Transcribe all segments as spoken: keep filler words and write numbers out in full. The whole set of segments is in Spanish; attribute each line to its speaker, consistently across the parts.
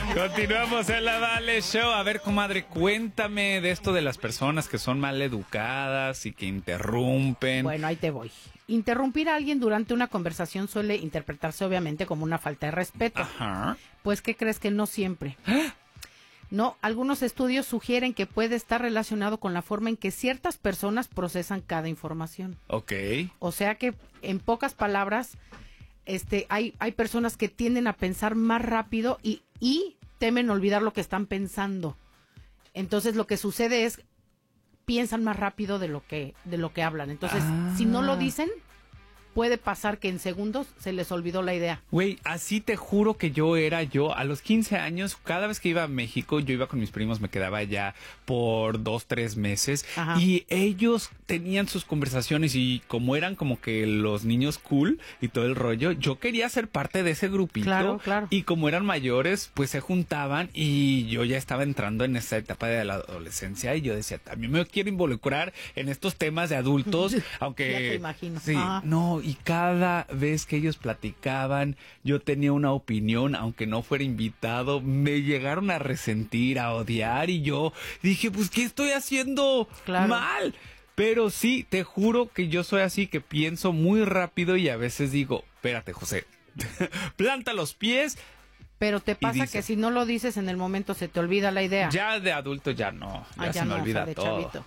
Speaker 1: Continuamos en la Vale Show. A ver, comadre, cuéntame de esto de las personas que son mal educadas y que interrumpen.
Speaker 2: Bueno, ahí te voy. Interrumpir a alguien durante una conversación suele interpretarse obviamente como una falta de respeto.
Speaker 1: Ajá.
Speaker 2: Pues, ¿qué crees? Que no siempre.
Speaker 1: ¿Ah?
Speaker 2: No, algunos estudios sugieren que puede estar relacionado con la forma en que ciertas personas procesan cada información.
Speaker 1: Ok.
Speaker 2: O sea que, en pocas palabras, este, hay, hay personas que tienden a pensar más rápido y, y temen olvidar lo que están pensando. Entonces, lo que sucede es piensan más rápido de lo que de lo que hablan. Entonces,
Speaker 1: ah.
Speaker 2: si no lo dicen, puede pasar que en segundos se les olvidó la idea.
Speaker 1: Güey, así te juro que yo era yo. A los quince años, cada vez que iba a México, yo iba con mis primos, me quedaba allá por dos, tres meses.
Speaker 2: Ajá.
Speaker 1: Y ellos tenían sus conversaciones y como eran como que los niños cool y todo el rollo, yo quería ser parte de ese grupito.
Speaker 2: Claro, claro.
Speaker 1: Y como eran mayores, pues se juntaban y yo ya estaba entrando en esa etapa de la adolescencia y yo decía, también me quiero involucrar en estos temas de adultos, aunque...
Speaker 2: Ya te imagino.
Speaker 1: Sí,
Speaker 2: Ajá.
Speaker 1: no, y cada vez que ellos platicaban, yo tenía una opinión, aunque no fuera invitado, me llegaron a resentir, a odiar, y yo dije, pues, ¿qué estoy haciendo
Speaker 2: Claro.
Speaker 1: mal? Pero sí, te juro que yo soy así, que pienso muy rápido y a veces digo, espérate, José, planta los pies.
Speaker 2: Pero te pasa
Speaker 1: dices,
Speaker 2: que si no lo dices en el momento se te olvida la idea.
Speaker 1: Ya de adulto ya no, ya,
Speaker 2: Ah, ya
Speaker 1: se me
Speaker 2: no,
Speaker 1: olvida
Speaker 2: o sea, de
Speaker 1: todo.
Speaker 2: chavito.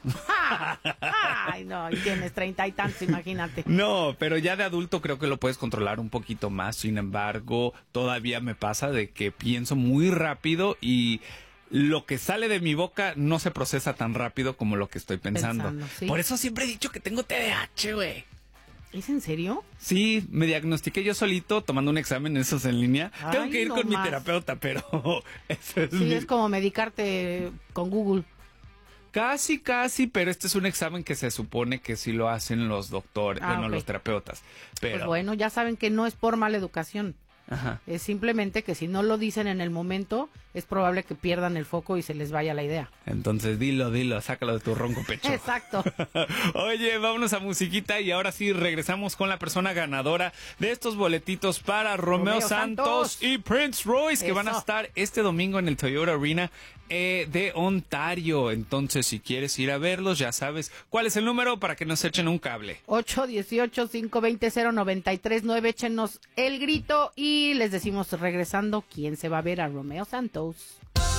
Speaker 2: ¡Ah! Ay, no, y tienes treinta y tantos, imagínate.
Speaker 1: No, pero ya de adulto creo que lo puedes controlar un poquito más. Sin embargo, todavía me pasa de que pienso muy rápido y lo que sale de mi boca no se procesa tan rápido como lo que estoy pensando.
Speaker 2: Pensando, sí.
Speaker 1: Por eso siempre he dicho que tengo T D A H, güey.
Speaker 2: ¿Es en serio?
Speaker 1: Sí, me diagnostiqué yo solito tomando un examen, esos en línea.
Speaker 2: Ay,
Speaker 1: Tengo que ir
Speaker 2: no
Speaker 1: con mi
Speaker 2: más.
Speaker 1: terapeuta, pero eso es
Speaker 2: Sí,
Speaker 1: mi-
Speaker 2: es como medicarte con Google.
Speaker 1: Casi, casi, pero este es un examen que se supone que sí lo hacen los doctores,
Speaker 2: Ah,
Speaker 1: bueno,
Speaker 2: ok.
Speaker 1: los terapeutas. Pero,
Speaker 2: Pues bueno, ya saben que no es por mala educación.
Speaker 1: ajá.
Speaker 2: Es simplemente que si no lo dicen en el momento, es probable que pierdan el foco y se les vaya la idea.
Speaker 1: Entonces dilo, dilo, sácalo de tu ronco pecho.
Speaker 2: Exacto.
Speaker 1: Oye, vámonos a musiquita y ahora sí regresamos con la persona ganadora de estos boletitos para Romeo,
Speaker 2: Romeo
Speaker 1: Santos,
Speaker 2: Santos
Speaker 1: y Prince Royce, que
Speaker 2: Eso.
Speaker 1: van a estar este domingo en el Toyota Arena eh, de Ontario. Entonces, si quieres ir a verlos, ya sabes cuál es el número para que nos echen un cable.
Speaker 2: ocho dieciocho, cinco veinte, cero noventa y tres nueve. Échenos el grito y les decimos regresando quién se va a ver a Romeo Santos.